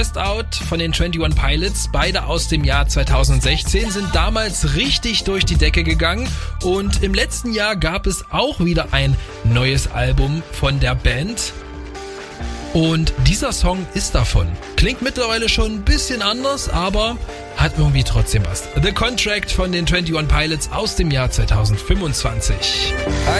Stressed Out von den 21 Pilots, beide aus dem Jahr 2016, sind damals richtig durch die Decke gegangen und im letzten Jahr gab es auch wieder ein neues Album von der Band. Und dieser Song ist davon. Klingt mittlerweile schon ein bisschen anders, aber hat irgendwie trotzdem was. The Contract von den 21 Pilots aus dem Jahr 2025.